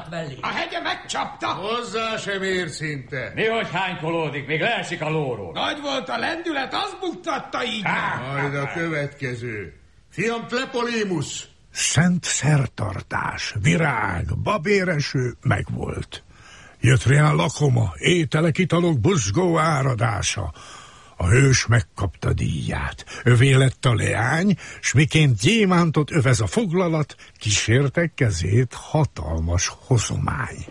mellé. A hegye megcsapta. Hozzá sem ér szinte. Mi, hogy hánykolódik, még leesik a lóról. Nagy volt a lendület, az buktatta így. Majd a következő. Fiam Tlepolémus. Szent szertartás, virág, babéreső megvolt. Jött reál lakoma, ételek, italok, buzgó áradása. A hős megkapta díját. Övé lett a leány, s miként gyémántot övez a foglalat, kísérte kezét hatalmas hozomány.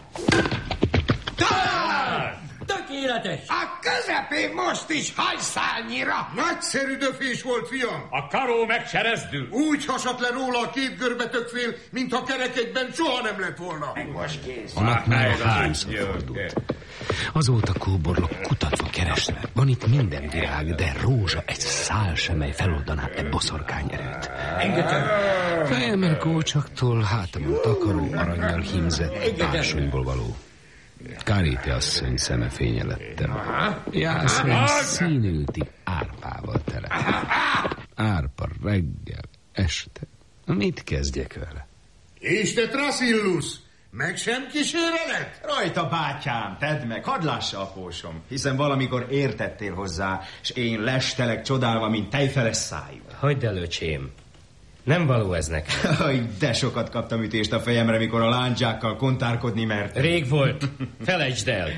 Tökéletes! A közepén most is hajszálnyira. Nagyszerű döfés volt, fiam. A karó megserezdül. Úgy hasadt le róla a két görbetökfél, mintha kerekegyben soha nem lett volna. Most kész. A nap megváltozva fordult. Azóta kóborlok kutatva keresve. Van itt minden virág, de rózsa egy szál sem, mely feloldaná e boszorkány erőt. Fejemen kócsaktól hátamon takaró arannyal hímzett társonyból való. Karité asszony szeme fénye lettem. Jászlón színültig árpával tele. Árpa reggel, este. Mit kezdjek vele? És te Trasillus, meg sem kíséreled? Rajta, bátyám, tedd meg, hadd lássa apósom, hiszen valamikor értettél hozzá, és én lestelek csodálva, mint tejfeles szájú. Hagyd el, öcsém. Nem való ez nekem. De sokat kaptam ütést a fejemre, mikor a lándzsákkal kontárkodni mertem. Rég volt. Felejtsd el.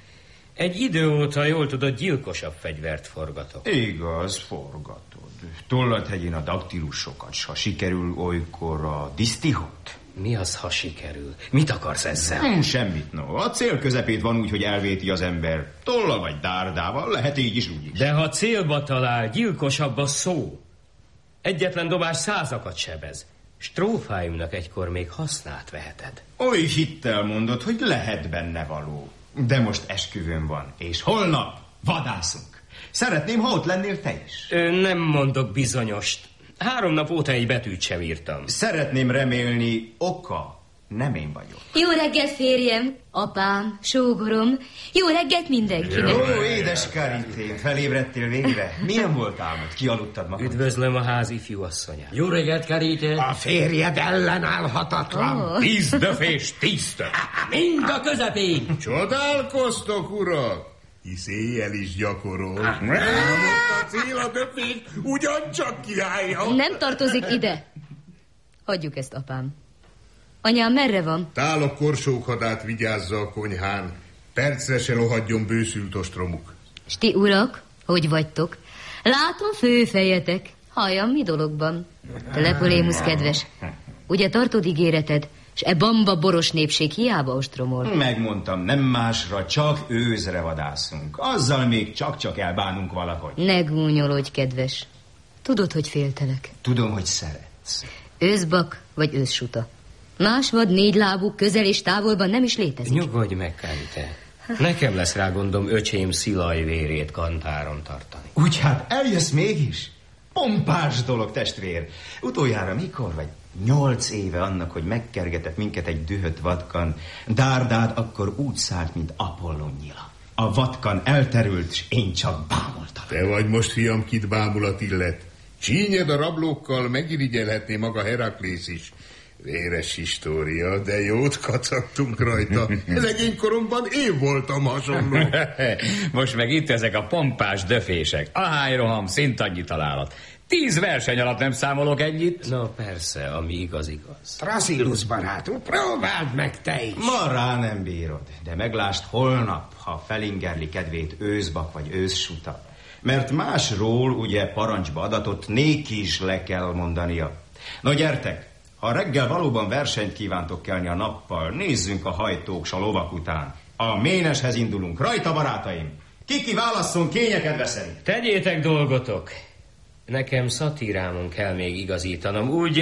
Egy idő óta jól tudod, gyilkosabb fegyvert forgatok. Igaz, forgatod. Tolladhegyén a daktilusokat, s ha sikerül olykor a disztihot. Mi az, ha sikerül? Mit akarsz ezzel? Semmit, no. A cél közepét van úgy, hogy elvéti az ember. Tollal vagy dárdával, lehet így is, úgy is. De ha célba talál, gyilkosabb a szó. Egyetlen dobás 100-akat sebez. Strófáimnak egykor még hasznát veheted. Oly hittel mondod, hogy lehet benne való. De most esküvőn van, és holnap vadászunk. Szeretném, ha ott lennél te is. Nem mondok bizonyost. 3 nap óta egy betűt sem írtam. Szeretném remélni, oka nem én vagyok. Jó reggelt, férjem, apám, sógorom. Jó reggelt mindenkinek. Ó, édes Karité, felébredtél végre? Milyen volt álmod? Kialudtad magad? Üdvözlöm a ház ifjú asszonyát. Jó reggelt, Karité. A férjed ellenállhatatlan. 10 döfés, 10 tök. Mind a közepén. Csodálkoztok, urak! Hisz éjjel is gyakorol. Most a cél a döfés ugyancsak kiállja. Nem tartozik ide. Hagyjuk ezt, apám. Anyám merre van? Tálok korsókhadát vigyázza a konyhán. Percre se lohadjon bőszült ostromuk. S ti, urak, hogy vagytok? Látom, főfejetek. Halljam, mi dologban? Tlepolémus kedves, ugye tartod ígéreted, s e bamba boros népség hiába ostromol? Megmondtam, nem másra, csak őzre vadászunk. Azzal még csak-csak elbánunk valahogy. Ne gúnyolódj, kedves. Tudod, hogy féltelek. Tudom, hogy szeretsz. Őszbak vagy őszsuta. Más vad 4 lábú közel és távolban nem is létezik. Nyugodj meg, Karité. Nekem lesz rá gondom öcsém szilaj vérét kantáron tartani. Úgy hát eljössz mégis? Pompás dolog, testvér. Utoljára mikor vagy? 8 éve annak, hogy megkergetett minket egy dühött vatkan. Dárdád akkor úgy szállt, mint Apollon nyila. A vatkan elterült, és én csak bámultam. Te vagy most, fiam, kit bámulat illet. Csínyed a rablókkal megirigyelhetné maga Heraklész is. Véres história, de jót kacagtunk rajta. Legénykoromban én voltam hasonló. Most meg itt ezek a pompás döfések. Ahány roham, szint annyi találat. 10 verseny alatt nem számolok ennyit. Na persze, ami igaz. Trasillus barátunk, próbáld meg te is. Ma rá nem bírod, de meglásd holnap, ha felingerli kedvét őszbak vagy őszsuta. Mert másról ugye parancsba adatot néki is le kell mondania. No gyertek, ha reggel valóban versenyt kívántok kelni a nappal, nézzünk a hajtók s a lovak után. A méneshez indulunk, rajta barátaim! Ki válasszon kényekedve szerint? Tegyétek dolgotok. Nekem szatírámon kell még igazítanom, úgy